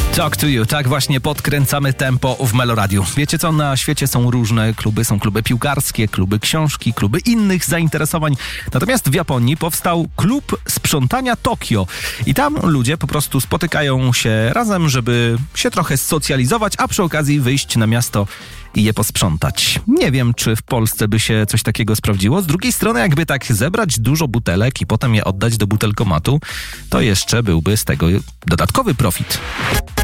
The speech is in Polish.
Talk to you. Tak właśnie podkręcamy tempo w Meloradiu. Wiecie co? Na świecie są różne kluby. Są kluby piłkarskie, kluby książki, kluby innych zainteresowań. Natomiast w Japonii powstał klub sprzątania Tokio. I tam ludzie po prostu spotykają się razem, żeby się trochę socjalizować, a przy okazji wyjść na miasto i je posprzątać. Nie wiem, czy w Polsce by się coś takiego sprawdziło. Z drugiej strony, jakby tak zebrać dużo butelek i potem je oddać do butelkomatu, to jeszcze byłby z tego dodatkowy profit.